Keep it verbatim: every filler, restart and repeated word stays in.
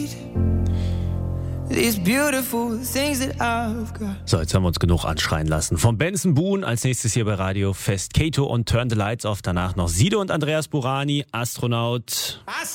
So, jetzt haben wir uns genug anschreien lassen. Vom Benson Boone als nächstes hier bei Radio Fest Kato und Turn the Lights Off. Danach noch Sido und Andreas Burani, Astronaut.